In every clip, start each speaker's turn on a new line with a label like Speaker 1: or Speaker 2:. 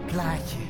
Speaker 1: Klaartje.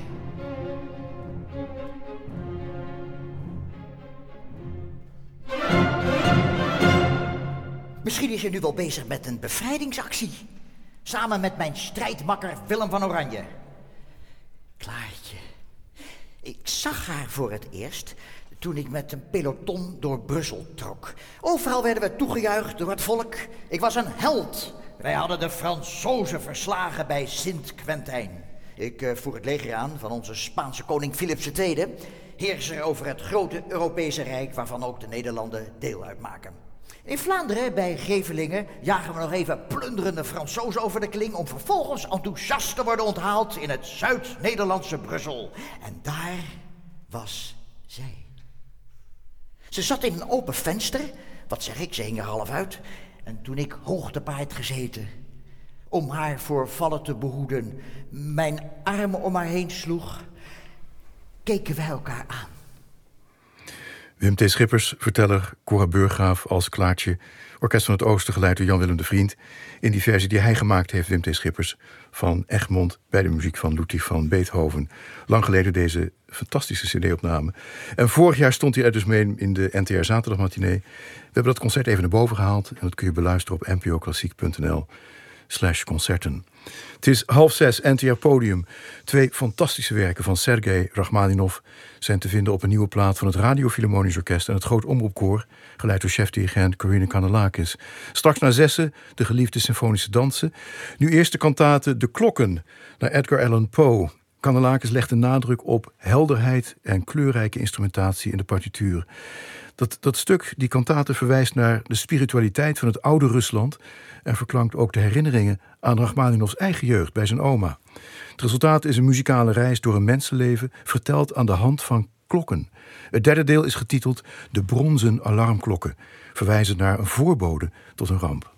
Speaker 1: Misschien is je nu wel bezig met een bevrijdingsactie. Samen met mijn strijdmakker Willem van Oranje. Klaartje. Ik zag haar voor het eerst toen ik met een peloton door Brussel trok. Overal werden we toegejuicht door het volk. Ik was een held. Wij hadden de Fransozen verslagen bij Sint-Quentijn. Ik voer het leger aan van onze Spaanse koning Philips II, heerser over het grote Europese Rijk waarvan ook de Nederlanden deel uitmaken. In Vlaanderen, bij Gevelingen, jagen we nog even plunderende Fransozen over de kling om vervolgens enthousiast te worden onthaald in het Zuid-Nederlandse Brussel. En daar was zij. Ze zat in een open venster, wat zeg ik, ze hing er half uit. En toen ik hoog te paard gezeten, om haar voor vallen te behoeden, mijn armen om haar heen sloeg, keken wij elkaar aan.
Speaker 2: Wim T. Schippers, verteller, Cora Burggraaf als Klaartje, Orkest van het Oosten geleid door Jan-Willem de Vriend, in die versie die hij gemaakt heeft, Wim T. Schippers, van Egmond bij de muziek van Ludwig van Beethoven. Lang geleden deze fantastische cd-opname. En vorig jaar stond hij er dus mee in de NTR Zaterdagmatinee. We hebben dat concert even naar boven gehaald en dat kun je beluisteren op npoklassiek.nl/concerten. Het is 5:30, NTR Podium. 2 fantastische werken van Sergei Rachmaninov zijn te vinden op een nieuwe plaat van het Radio Philharmonisch Orkest en het Groot Omroepkoor, geleid door chefdirigent Corine Kanellakis. Straks na 6:00 de geliefde symfonische dansen. Nu eerst de kantate De Klokken naar Edgar Allan Poe. Kanellakis legt de nadruk op helderheid en kleurrijke instrumentatie in de partituur. Dat stuk, die kantate, verwijst naar de spiritualiteit van het oude Rusland en verklankt ook de herinneringen aan Rachmaninovs eigen jeugd bij zijn oma. Het resultaat is een muzikale reis door een mensenleven, verteld aan de hand van klokken. Het derde deel is getiteld De Bronzen Alarmklokken, verwijzend naar een voorbode tot een ramp.